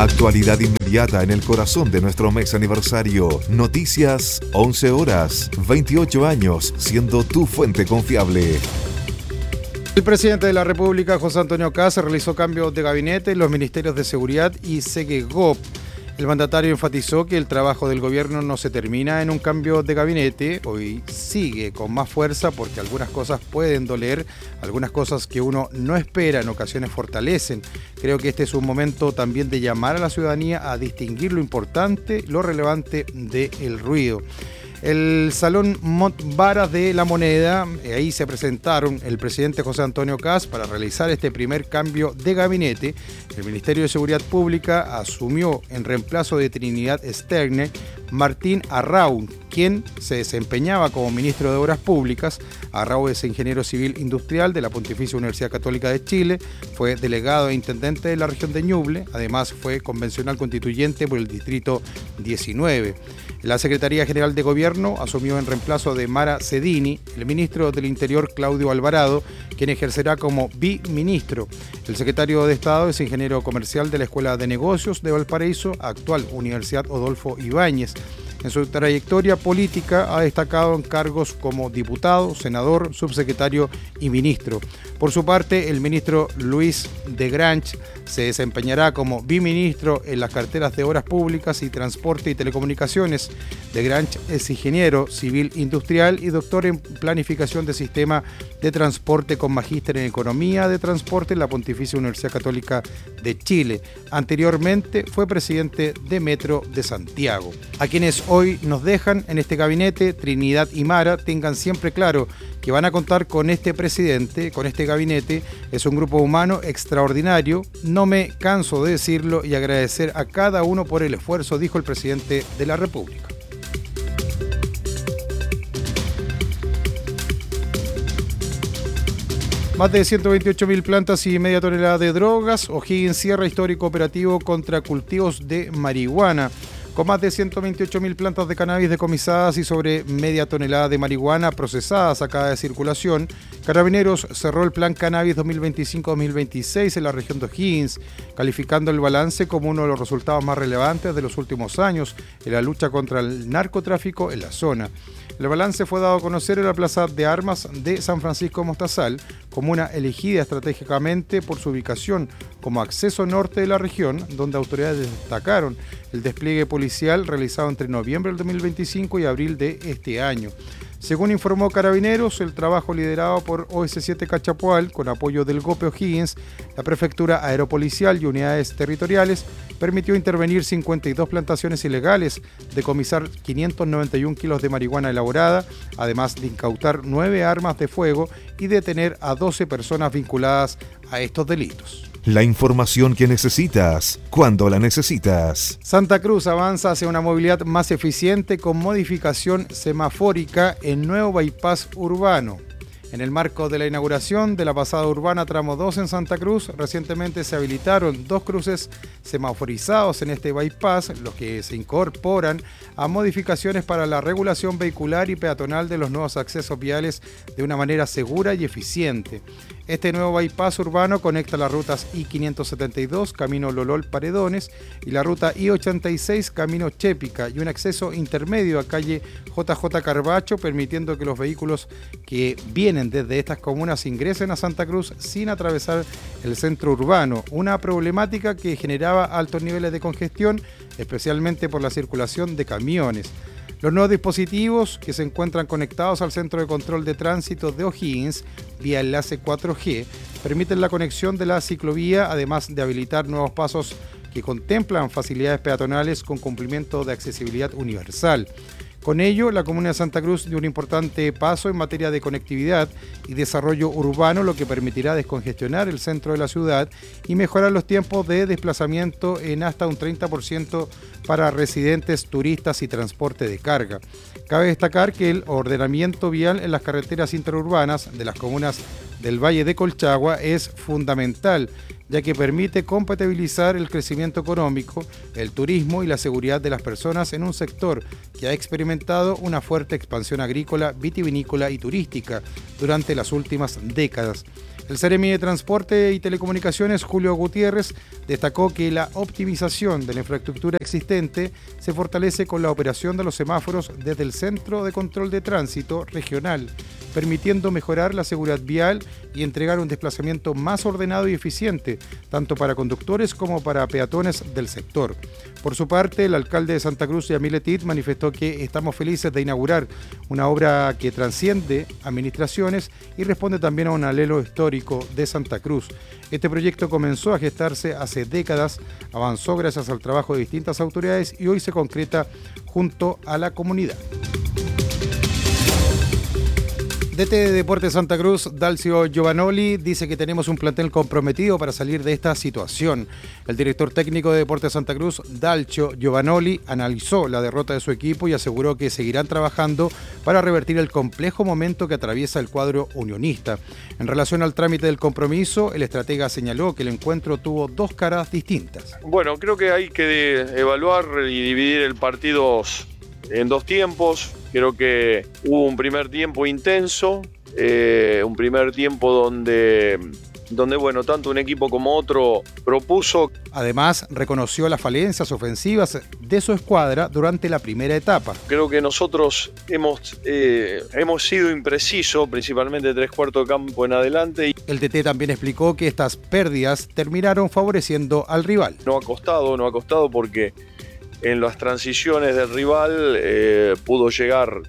Actualidad inmediata en el corazón de nuestro mes aniversario. Noticias 11 horas, 28 años, siendo tu fuente confiable. El presidente de la República, José Antonio Kast, realizó cambios de gabinete en los ministerios de Seguridad y Segegop. El mandatario enfatizó que el trabajo del gobierno no se termina en un cambio de gabinete, hoy sigue con más fuerza porque algunas cosas pueden doler, algunas cosas que uno no espera en ocasiones fortalecen. Creo que este es un momento también de llamar a la ciudadanía a distinguir lo importante, lo relevante del ruido. El Salón Varas de la Moneda, ahí se presentaron el presidente José Antonio Kast para realizar este primer cambio de gabinete. El Ministerio de Seguridad Pública asumió en reemplazo de Trinidad Sterne Martín Arrau, quien se desempeñaba como ministro de Obras Públicas. Arrau es ingeniero civil industrial de la Pontificia Universidad Católica de Chile, fue delegado e intendente de la región de Ñuble, además fue convencional constituyente por el distrito 19. La Secretaría General de Gobierno asumió en reemplazo de Mara Cedini el ministro del Interior Claudio Alvarado, quien ejercerá como biministro. El secretario de Estado es ingeniero comercial de la Escuela de Negocios de Valparaíso, actual Universidad Adolfo Ibáñez. En su trayectoria política ha destacado en cargos como diputado, senador, subsecretario y ministro. Por su parte, el ministro Luis de Grange se desempeñará como biministro en las carteras de Obras Públicas y Transporte y Telecomunicaciones. De Grange es ingeniero civil industrial y doctor en planificación de sistema de transporte con magíster en economía de transporte en la Pontificia Universidad Católica de Chile. Anteriormente fue presidente de Metro de Santiago. A quienes hoy nos dejan en este gabinete, Trinidad y Mara, tengan siempre claro que van a contar con este presidente, con este gabinete. Es un grupo humano extraordinario. No me canso de decirlo y agradecer a cada uno por el esfuerzo, dijo el presidente de la República. Más de 128.000 plantas y media tonelada de drogas. O'Higgins cierra histórico operativo contra cultivos de marihuana. Con más de 128.000 plantas de cannabis decomisadas y sobre media tonelada de marihuana procesada sacada de circulación, Carabineros cerró el Plan Cannabis 2025-2026 en la región de O'Higgins, calificando el balance como uno de los resultados más relevantes de los últimos años en la lucha contra el narcotráfico en la zona. El balance fue dado a conocer en la Plaza de Armas de San Francisco de Mostazal, comuna elegida estratégicamente por su ubicación como acceso norte de la región, donde autoridades destacaron el despliegue policial realizado entre noviembre del 2025 y abril de este año. Según informó Carabineros, el trabajo liderado por OS7 Cachapoal, con apoyo del GOPE O'Higgins, la Prefectura Aeropolicial y unidades territoriales, permitió intervenir 52 plantaciones ilegales, decomisar 591 kilos de marihuana elaborada, además de incautar 9 armas de fuego y detener a 12 personas vinculadas a estos delitos. La información que necesitas, cuando la necesitas. Santa Cruz avanza hacia una movilidad más eficiente con modificación semafórica en nuevo bypass urbano. En el marco de la inauguración de la pasada urbana tramo 2 en Santa Cruz, recientemente se habilitaron 2 cruces semaforizados en este bypass, los que se incorporan a modificaciones para la regulación vehicular y peatonal de los nuevos accesos viales de una manera segura y eficiente. Este nuevo bypass urbano conecta las rutas I-572, camino Lolol-Paredones, y la ruta I-86, camino Chépica, y un acceso intermedio a calle JJ Carbacho, permitiendo que los vehículos que vienen desde estas comunas ingresen a Santa Cruz sin atravesar el centro urbano, una problemática que generaba altos niveles de congestión, especialmente por la circulación de camiones. Los nuevos dispositivos que se encuentran conectados al Centro de Control de Tránsito de O'Higgins vía enlace 4G permiten la conexión de la ciclovía, además de habilitar nuevos pasos que contemplan facilidades peatonales con cumplimiento de accesibilidad universal. Con ello, la comuna de Santa Cruz dio un importante paso en materia de conectividad y desarrollo urbano, lo que permitirá descongestionar el centro de la ciudad y mejorar los tiempos de desplazamiento en hasta un 30% para residentes, turistas y transporte de carga. Cabe destacar que el ordenamiento vial en las carreteras interurbanas de las comunas del Valle de Colchagua es fundamental, ya que permite compatibilizar el crecimiento económico, el turismo y la seguridad de las personas en un sector que ha experimentado una fuerte expansión agrícola, vitivinícola y turística durante las últimas décadas. El Seremi de Transporte y Telecomunicaciones, Julio Gutiérrez, destacó que la optimización de la infraestructura existente se fortalece con la operación de los semáforos desde el Centro de Control de Tránsito Regional, permitiendo mejorar la seguridad vial y entregar un desplazamiento más ordenado y eficiente, tanto para conductores como para peatones del sector. Por su parte, el alcalde de Santa Cruz, Yamil Etit, manifestó que estamos felices de inaugurar una obra que transciende administraciones y responde también a un anhelo histórico de Santa Cruz. Este proyecto comenzó a gestarse hace décadas, avanzó gracias al trabajo de distintas autoridades y hoy se concreta junto a la comunidad. DT de Deportes Santa Cruz, Dalcio Giovanoli, dice que tenemos un plantel comprometido para salir de esta situación. El director técnico de Deportes Santa Cruz, Dalcio Giovanoli, analizó la derrota de su equipo y aseguró que seguirán trabajando para revertir el complejo momento que atraviesa el cuadro unionista. En relación al trámite del compromiso, el estratega señaló que el encuentro tuvo dos caras distintas. Bueno, creo que hay que evaluar y dividir el partido en dos tiempos. Creo que hubo un primer tiempo intenso, un primer tiempo donde bueno, tanto un equipo como otro propuso. Además, reconoció las falencias ofensivas de su escuadra durante la primera etapa. Creo que nosotros hemos sido imprecisos, principalmente 3/4 de campo en adelante. El TT también explicó que estas pérdidas terminaron favoreciendo al rival. No ha costado porque en las transiciones del rival pudo llegar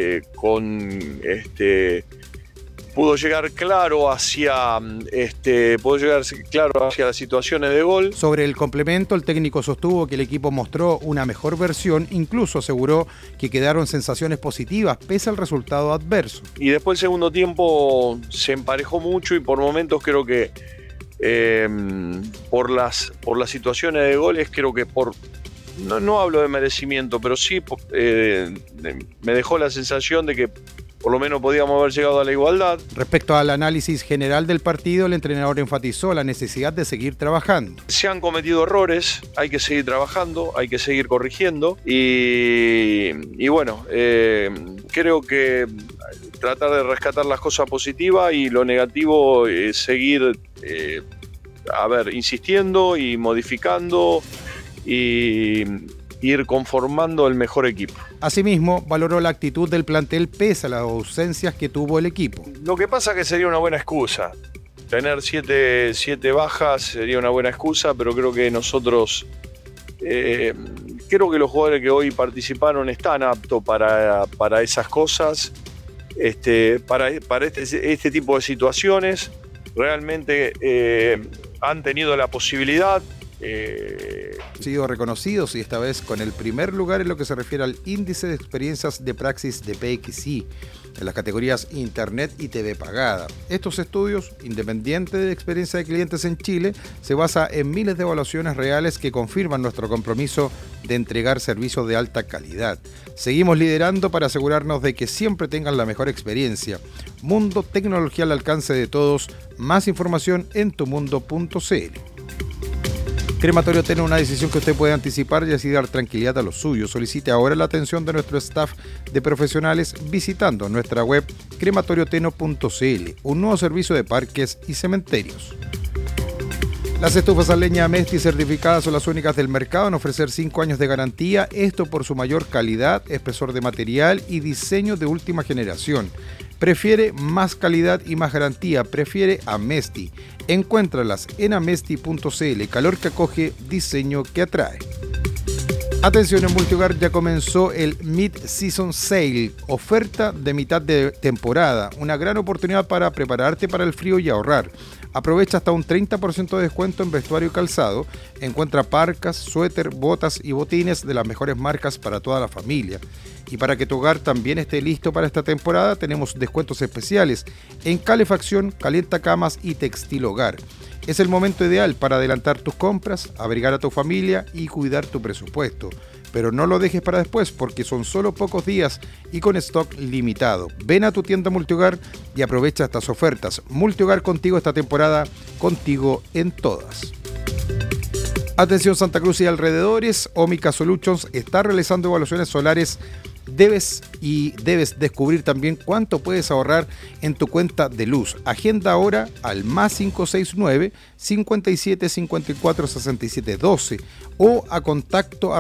claro hacia las situaciones de gol. Sobre el complemento, el técnico sostuvo que el equipo mostró una mejor versión, incluso aseguró que quedaron sensaciones positivas pese al resultado adverso. Y después el segundo tiempo se emparejó mucho y por momentos creo que por las situaciones de goles, creo que no hablo de merecimiento, pero sí me dejó la sensación de que por lo menos podíamos haber llegado a la igualdad. Respecto al análisis general del partido, el entrenador enfatizó la necesidad de seguir trabajando. Se han cometido errores, hay que seguir trabajando, hay que seguir corrigiendo y bueno, creo que tratar de rescatar las cosas positivas y lo negativo es seguir insistiendo y modificando y ir conformando el mejor equipo. Asimismo, valoró la actitud del plantel pese a las ausencias que tuvo el equipo. Lo que pasa es que sería una buena excusa. Tener siete bajas sería una buena excusa, pero creo que nosotros, creo que los jugadores que hoy participaron están aptos para esas cosas, para este tipo de situaciones. Realmente han tenido la posibilidad. Sido reconocidos y esta vez con el primer lugar en lo que se refiere al índice de experiencias de praxis de PXI en las categorías Internet y TV pagada. Estos estudios, independientes de experiencia de clientes en Chile, se basa en miles de evaluaciones reales que confirman nuestro compromiso de entregar servicios de alta calidad. Seguimos liderando para asegurarnos de que siempre tengan la mejor experiencia. Mundo, tecnología al alcance de todos. Más información en tumundo.cl. Crematorio Teno, una decisión que usted puede anticipar y así dar tranquilidad a los suyos. Solicite ahora la atención de nuestro staff de profesionales visitando nuestra web crematorioteno.cl, un nuevo servicio de parques y cementerios. Las estufas a leña Mesti certificadas son las únicas del mercado en ofrecer 5 años de garantía, esto por su mayor calidad, espesor de material y diseño de última generación. Prefiere más calidad y más garantía, prefiere a Mesti. Encuéntralas en amesti.cl, calor que acoge, diseño que atrae. Atención, en Multihogar ya comenzó el Mid-Season Sale, oferta de mitad de temporada, una gran oportunidad para prepararte para el frío y ahorrar. Aprovecha hasta un 30% de descuento en vestuario y calzado. Encuentra parcas, suéter, botas y botines de las mejores marcas para toda la familia. Y para que tu hogar también esté listo para esta temporada, tenemos descuentos especiales en calefacción, calientacamas y textil hogar. Es el momento ideal para adelantar tus compras, abrigar a tu familia y cuidar tu presupuesto. pero no lo dejes para después porque son solo pocos días y con stock limitado. Ven a tu tienda Multihogar y aprovecha estas ofertas. Multihogar, contigo esta temporada, contigo en todas. Atención Santa Cruz y alrededores, Omica Solutions está realizando evaluaciones solares. Debes descubrir también cuánto puedes ahorrar en tu cuenta de luz. Agenda ahora al más 569 57 54 67 12 o a contacto